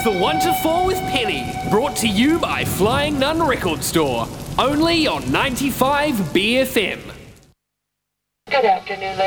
for 1 to 4 with Penny, brought to you by Flying Nun Record Store, only on 95 BFM. Good afternoon,